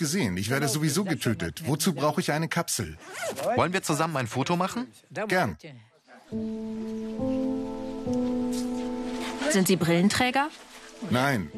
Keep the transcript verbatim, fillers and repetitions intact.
gesehen. Ich werde sowieso getötet. Wozu brauche ich eine Kapsel? Wollen wir zusammen ein Foto machen? Gern. Sind Sie Brillenträger? Nein,